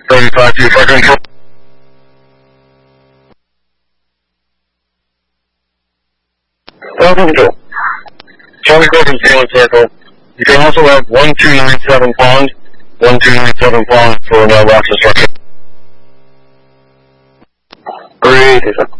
35 to fire control. Fire control. Charlie Gordon, Zealand Circle. You can also have 1297 Pond, 1297 Pond for Rochester structure. 387.